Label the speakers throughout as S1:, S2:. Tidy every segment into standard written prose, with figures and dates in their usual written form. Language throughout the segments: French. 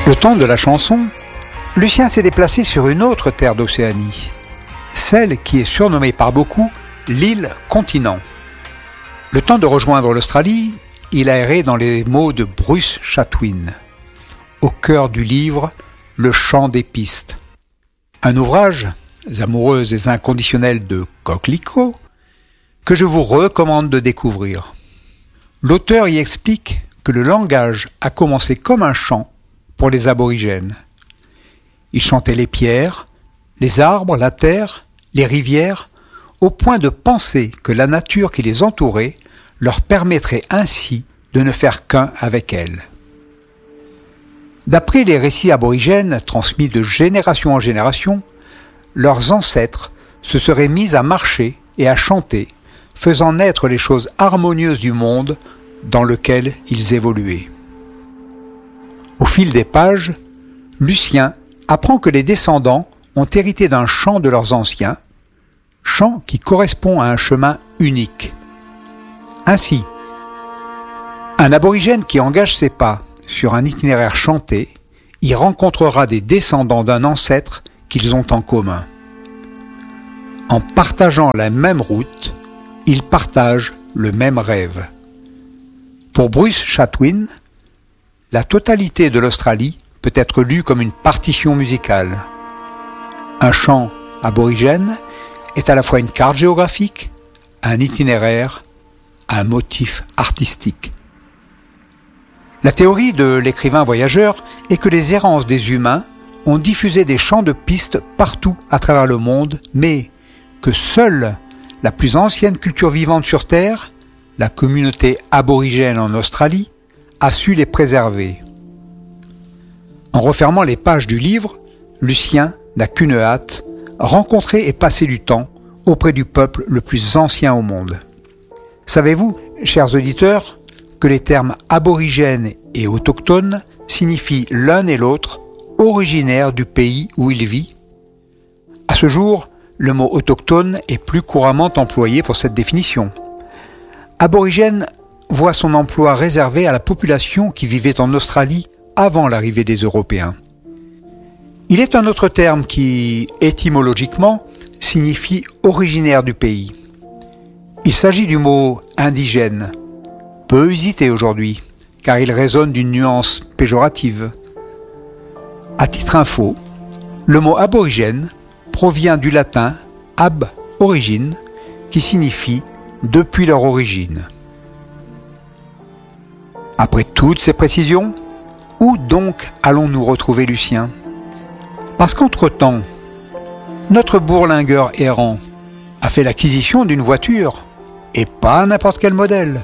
S1: Au temps de la chanson, Lucien s'est déplacé sur une autre terre d'Océanie, celle qui est surnommée par beaucoup l'île continent. Le temps de rejoindre l'Australie, il a erré dans les mots de Bruce Chatwin, au cœur du livre Le chant des pistes. Un ouvrage, amoureuses et inconditionnel de Coquelicot, que je vous recommande de découvrir. L'auteur y explique que le langage a commencé comme un chant pour les aborigènes. Ils chantaient les pierres, les arbres, la terre, les rivières, au point de penser que la nature qui les entourait leur permettrait ainsi de ne faire qu'un avec elle. D'après les récits aborigènes transmis de génération en génération, leurs ancêtres se seraient mis à marcher et à chanter, faisant naître les choses harmonieuses du monde dans lequel ils évoluaient. Au fil des pages, Lucien apprend que les descendants ont hérité d'un chant de leurs anciens, chant qui correspond à un chemin unique. Ainsi, un aborigène qui engage ses pas sur un itinéraire chanté y rencontrera des descendants d'un ancêtre qu'ils ont en commun. En partageant la même route, ils partagent le même rêve. Pour Bruce Chatwin, la totalité de l'Australie peut être lue comme une partition musicale. Un chant aborigène est à la fois une carte géographique, un itinéraire, un motif artistique. La théorie de l'écrivain voyageur est que les errances des humains ont diffusé des chants de pistes partout à travers le monde, mais que seule la plus ancienne culture vivante sur Terre, la communauté aborigène en Australie, a su les préserver. En refermant les pages du livre, Lucien n'a qu'une hâte, rencontrer et passer du temps auprès du peuple le plus ancien au monde. Savez-vous, chers auditeurs, que les termes aborigènes et autochtones signifient l'un et l'autre originaire du pays où il vit? À ce jour, le mot autochtone est plus couramment employé pour cette définition. Aborigène voit son emploi réservé à la population qui vivait en Australie avant l'arrivée des Européens. Il est un autre terme qui, étymologiquement, signifie originaire du pays. Il s'agit du mot indigène, peu usité aujourd'hui, car il résonne d'une nuance péjorative. À titre info, le mot aborigène provient du latin ab origine, qui signifie depuis leur origine. Après toutes ces précisions, où donc allons-nous retrouver Lucien? Parce qu'entre-temps, notre bourlingueur errant a fait l'acquisition d'une voiture, et pas n'importe quel modèle.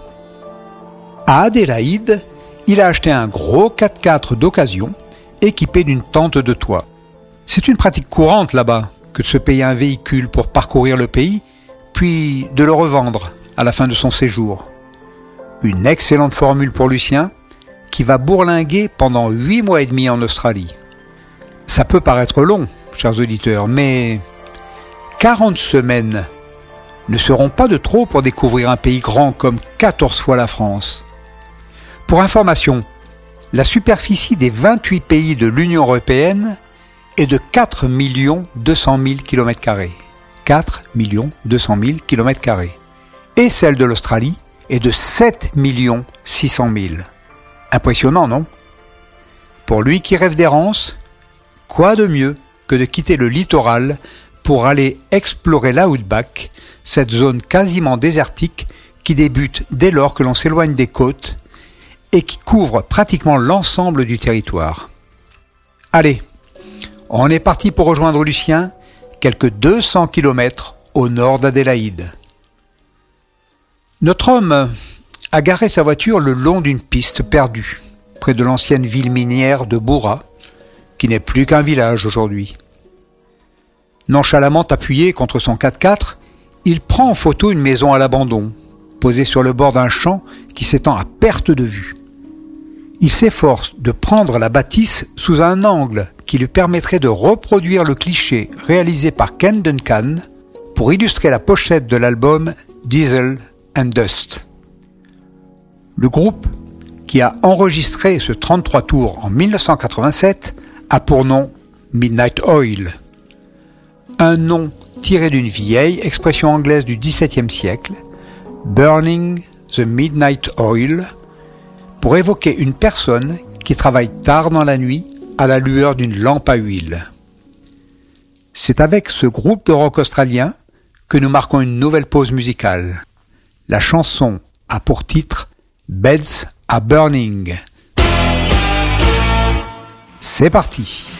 S1: À Adélaïde, il a acheté un gros 4x4 d'occasion, équipé d'une tente de toit. C'est une pratique courante là-bas, que de se payer un véhicule pour parcourir le pays, puis de le revendre à la fin de son séjour. Une excellente formule pour Lucien, qui va bourlinguer pendant 8 mois et demi en Australie. Ça peut paraître long, chers auditeurs, mais 40 semaines ne seront pas de trop pour découvrir un pays grand comme 14 fois la France. Pour information, la superficie des 28 pays de l'Union européenne est de 4 200 000 km². 4 200 000 km². Et celle de l'Australie est de 7 600 000. Impressionnant, non? Pour lui qui rêve d'errance, quoi de mieux que de quitter le littoral pour aller explorer l'outback, cette zone quasiment désertique qui débute dès lors que l'on s'éloigne des côtes et qui couvre pratiquement l'ensemble du territoire. Allez, on est parti pour rejoindre Lucien, quelques 200 km au nord d'Adélaïde. Notre homme a garé sa voiture le long d'une piste perdue, près de l'ancienne ville minière de Boura, qui n'est plus qu'un village aujourd'hui. Nonchalamment appuyé contre son 4x4, il prend en photo une maison à l'abandon, posée sur le bord d'un champ qui s'étend à perte de vue. Il s'efforce de prendre la bâtisse sous un angle qui lui permettrait de reproduire le cliché réalisé par Ken Duncan pour illustrer la pochette de l'album Diesel and Dust. Le groupe qui a enregistré ce 33 tours en 1987, a pour nom Midnight Oil. Un nom tiré d'une vieille expression anglaise du XVIIe siècle, Burning the Midnight Oil, pour évoquer une personne qui travaille tard dans la nuit à la lueur d'une lampe à huile. C'est avec ce groupe de rock australien que nous marquons une nouvelle pause musicale. La chanson a pour titre Beds are Burning. C'est parti!